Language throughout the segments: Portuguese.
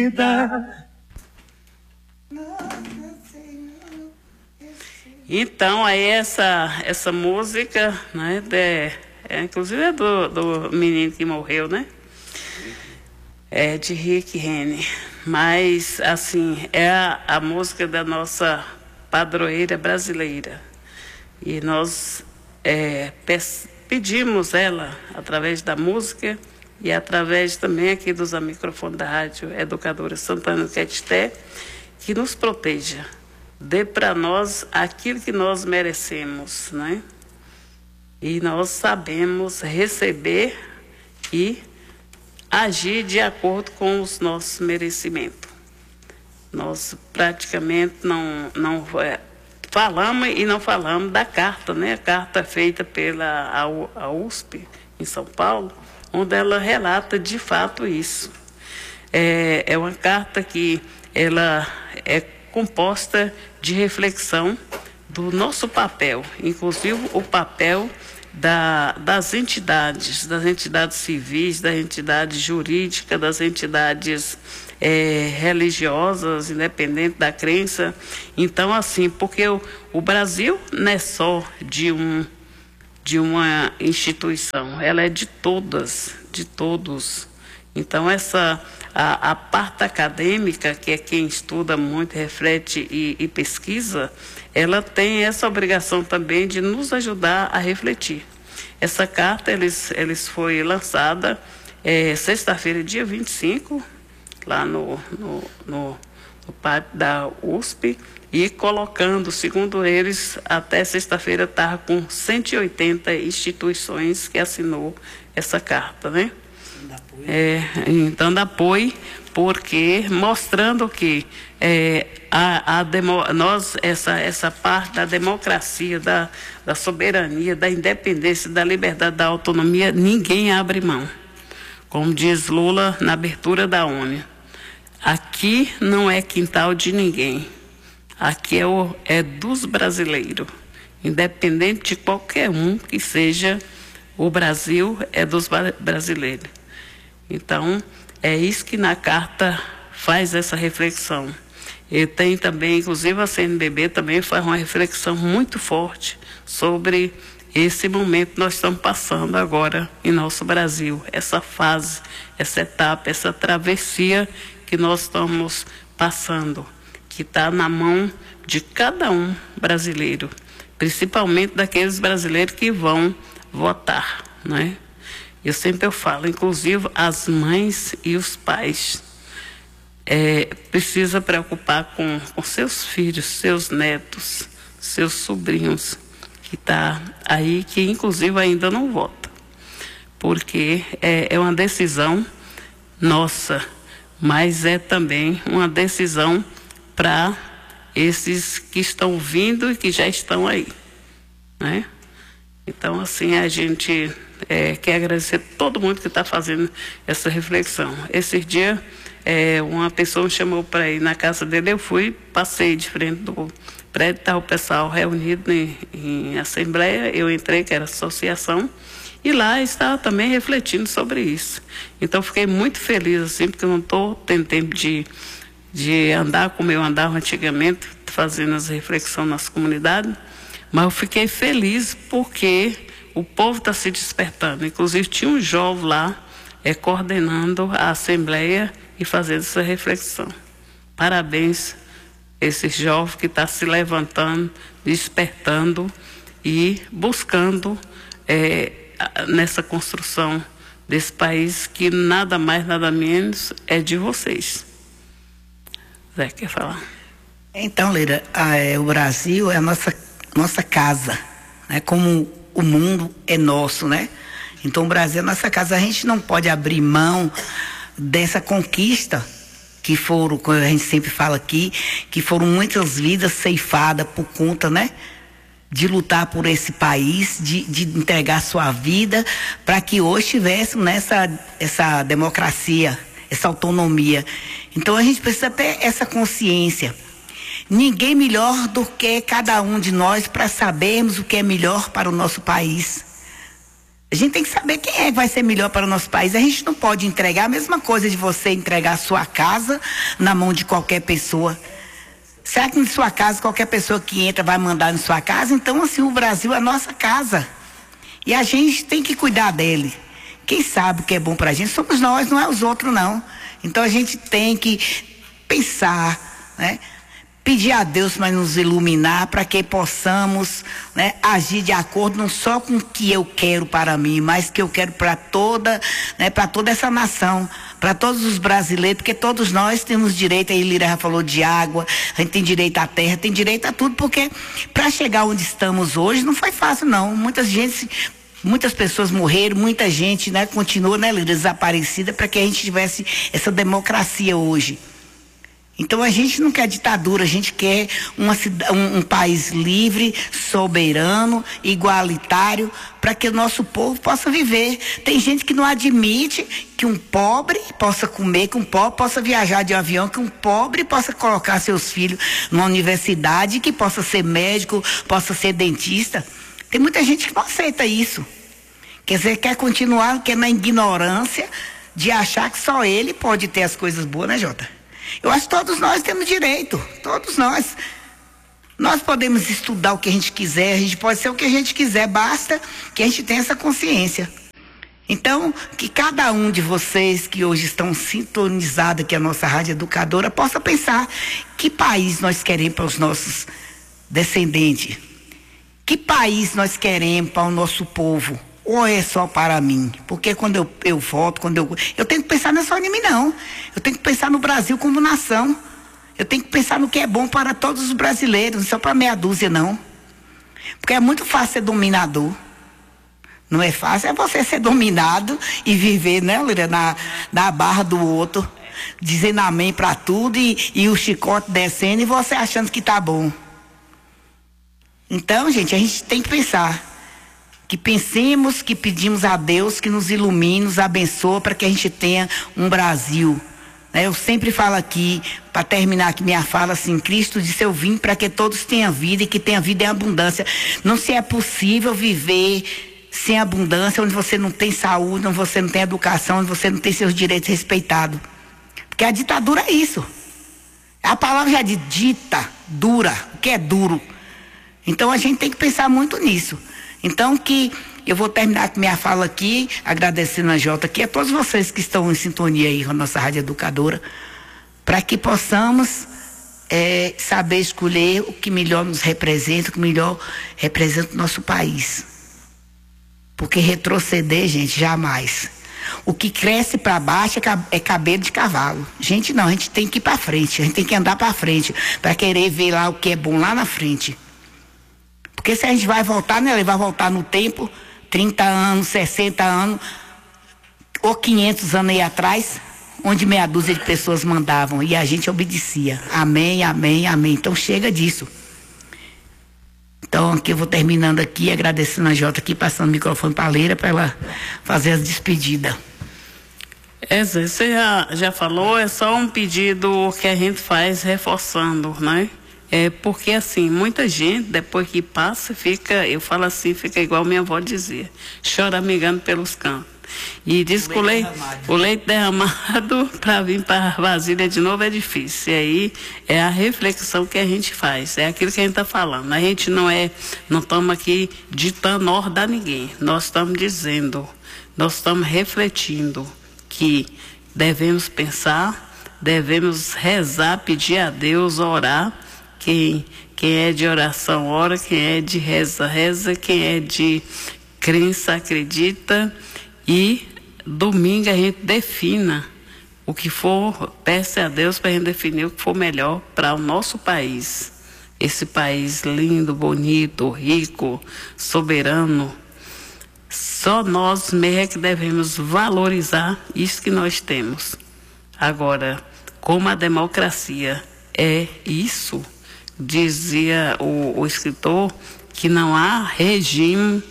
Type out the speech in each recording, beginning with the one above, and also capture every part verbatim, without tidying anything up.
Então, aí essa, essa música, né, de, é, inclusive é do, do menino que morreu, né? É de Rick Renner. Mas, assim, é a, a música da nossa padroeira brasileira. E nós é, pedimos ela através da música e através também aqui dos microfones da Rádio Educadora Santana do Caeté, que nos proteja. Dê para nós aquilo que nós merecemos, né? E nós sabemos receber e agir de acordo com os nossos merecimentos. Nós praticamente não, não é, falamos e não falamos da carta, né? A carta feita pela a U S P em São Paulo, onde ela relata de fato isso. É, é uma carta que ela é composta de reflexão do nosso papel, inclusive o papel da, das entidades, das entidades civis, das entidades jurídicas, das entidades é, religiosas, independente da crença. Então, assim, porque o, o Brasil não é só de, um, de uma instituição, ela é de todas, de todos. Então, essa... A, a parte acadêmica, que é quem estuda muito, reflete e, e pesquisa, ela tem essa obrigação também de nos ajudar a refletir. Essa carta, eles, eles foi lançada é, sexta-feira, dia vinte e cinco, lá no, no, no, no pátio da U S P, e colocando, segundo eles, até sexta-feira estava com cento e oitenta instituições que assinou essa carta, né? É, então, dá apoio, porque mostrando que é, a, a demo, nós, essa, essa parte da democracia, da, da soberania, da independência, da liberdade, da autonomia, ninguém abre mão. Como diz Lula na abertura da ONU, aqui não é quintal de ninguém, aqui é, o, é dos brasileiros, independente de qualquer um que seja, o Brasil é dos brasileiros. Então, é isso que na carta faz essa reflexão. E tem também, inclusive a C N B B também faz uma reflexão muito forte sobre esse momento que nós estamos passando agora em nosso Brasil. Essa fase, essa etapa, essa travessia que nós estamos passando, que está na mão de cada um brasileiro, principalmente daqueles brasileiros que vão votar, né? Eu sempre eu falo, inclusive as mães e os pais é, precisa preocupar com, com seus filhos, seus netos, seus sobrinhos, que está aí, que inclusive ainda não vota, porque é, é uma decisão nossa, mas é também uma decisão para esses que estão vindo e que já estão aí, né? Então, assim, a gente é, quer agradecer a todo mundo que está fazendo essa reflexão. Esses dias, é, uma pessoa me chamou para ir na casa dele, eu fui, passei de frente do prédio, estava o pessoal reunido em, em assembleia, eu entrei, que era associação, e lá estava também refletindo sobre isso. Então, fiquei muito feliz, assim, porque eu não estou tendo tempo de, de andar como eu andava antigamente, fazendo as reflexões nas comunidades, mas eu fiquei feliz porque o povo está se despertando. Inclusive, tinha um jovem lá é, coordenando a Assembleia e fazendo essa reflexão. Parabéns a esse jovem que está se levantando, despertando e buscando é, nessa construção desse país que nada mais, nada menos é de vocês. Zé, quer falar? Então, Leira, a, é, o Brasil é a nossa nossa casa, né? Como o mundo é nosso, né? Então o Brasil é nossa casa, a gente não pode abrir mão dessa conquista que foram, como a gente sempre fala aqui, que foram muitas vidas ceifadas por conta, né? De lutar por esse país, de, de entregar sua vida para que hoje tivéssemos nessa essa democracia, essa autonomia. Então a gente precisa ter essa consciência. Ninguém melhor do que cada um de nós para sabermos o que é melhor para o nosso país. A gente tem que saber quem é que vai ser melhor para o nosso país. A gente não pode entregar a mesma coisa de você entregar a sua casa na mão de qualquer pessoa. Será que em sua casa, qualquer pessoa que entra vai mandar em sua casa? Então, assim, o Brasil é a nossa casa. E a gente tem que cuidar dele. Quem sabe o que é bom para a gente somos nós, não é os outros, não. Então, a gente tem que pensar, né? Pedir a Deus para nos iluminar, para que possamos, né, agir de acordo não só com o que eu quero para mim, mas que eu quero para toda, né, para toda essa nação, para todos os brasileiros, porque todos nós temos direito, a Ilíria já falou de água, a gente tem direito à terra, tem direito a tudo, porque para chegar onde estamos hoje não foi fácil, não. Muitas gente, muitas pessoas morreram, muita gente, né, continua, né, Líria, desaparecida, para que a gente tivesse essa democracia hoje. Então a gente não quer ditadura, a gente quer uma, um, um país livre, soberano, igualitário, para que o nosso povo possa viver. Tem gente que não admite que um pobre possa comer, que um pobre possa viajar de avião, que um pobre possa colocar seus filhos numa universidade, que possa ser médico, possa ser dentista. Tem muita gente que não aceita isso. Quer dizer, quer continuar, quer na ignorância de achar que só ele pode ter as coisas boas, né, Jota? Eu acho que todos nós temos direito, todos nós. Nós podemos estudar o que a gente quiser, a gente pode ser o que a gente quiser, basta que a gente tenha essa consciência. Então, que cada um de vocês que hoje estão sintonizados aqui a nossa Rádio Educadora possa pensar que país nós queremos para os nossos descendentes. Que país nós queremos para o nosso povo. Ou é só para mim? Porque quando eu, eu voto, quando eu... Eu tenho que pensar não é só em mim, não. Eu tenho que pensar no Brasil como nação. Eu tenho que pensar no que é bom para todos os brasileiros, não só para meia dúzia, não. Porque é muito fácil ser dominador. Não é fácil, é você ser dominado e viver, né, Líria, na, na barra do outro, dizendo amém para tudo e, e o chicote descendo e você achando que tá bom. Então, gente, a gente tem que pensar. Que pensemos, que pedimos a Deus que nos ilumine, nos abençoe para que a gente tenha um Brasil. Né? Eu sempre falo aqui, para terminar aqui minha fala, assim, Cristo disse, eu vim para que todos tenham vida e que tenham vida em abundância. Não se é possível viver sem abundância, onde você não tem saúde, onde você não tem educação, onde você não tem seus direitos respeitados. Porque a ditadura é isso. A palavra já diz dita, dura, o que é duro. Então a gente tem que pensar muito nisso. Então que eu vou terminar com minha fala aqui, agradecendo a Jota aqui, a todos vocês que estão em sintonia aí com a nossa Rádio Educadora, para que possamos é, saber escolher o que melhor nos representa, o que melhor representa o nosso país. Porque retroceder, gente, jamais. O que cresce para baixo é cabelo de cavalo. Gente, não, a gente tem que ir para frente, a gente tem que andar para frente, para querer ver lá o que é bom lá na frente. Porque se a gente vai voltar, né? Ele vai voltar no tempo, trinta anos, sessenta anos, ou quinhentos anos aí atrás, onde meia dúzia de pessoas mandavam e a gente obedecia. Amém, amém, amém. Então chega disso. Então aqui eu vou terminando aqui, agradecendo a Jota aqui, passando o microfone para a Leira para ela fazer as despedidas. É, você já, já falou, é só um pedido que a gente faz reforçando, né? É porque assim, muita gente, depois que passa, fica, eu falo assim, fica igual minha avó dizia, choramingando pelos cantos. E diz que o leite, o leite derramado para vir para a vasilha de novo é difícil. E aí é a reflexão que a gente faz, é aquilo que a gente está falando. A gente não é, não estamos aqui ditando ordem a ninguém, nós estamos dizendo, nós estamos refletindo que devemos pensar, devemos rezar, pedir a Deus, orar. Quem, quem é de oração, ora, quem é de reza, reza, quem é de crença, acredita. E domingo a gente defina o que for, peça a Deus para a gente definir o que for melhor para o nosso país. Esse país lindo, bonito, rico, soberano. Só nós mesmos é que devemos valorizar isso que nós temos. Agora, como a democracia é isso, dizia o, o escritor, que não há regime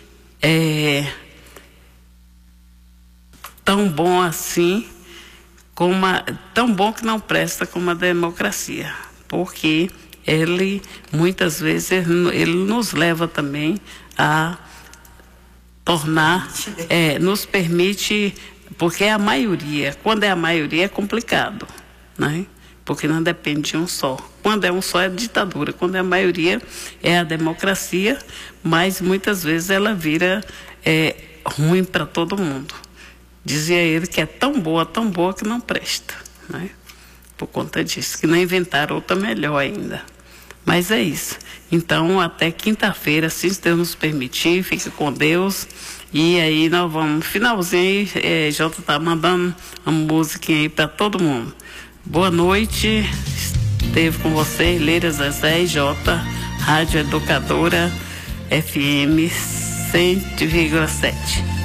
é, tão bom assim, como a, tão bom que não presta como a democracia, porque ele, muitas vezes, ele, ele nos leva também a tornar, é, nos permite, porque é a maioria. Quando é a maioria é complicado, né? Porque não depende de um só. Quando é um só é ditadura, quando é a maioria é a democracia, mas muitas vezes ela vira é, ruim para todo mundo. Dizia ele que é tão boa, tão boa que não presta, né? Por conta disso, que não inventaram outra melhor ainda. Mas é isso. Então, até quinta-feira, se Deus nos permitir, fique com Deus. E aí nós vamos, finalzinho, é, Jota tá mandando uma musiquinha aí para todo mundo. Boa noite, esteve com você, Leira Zezé e Jota, Rádio Educadora F M cem vírgula sete.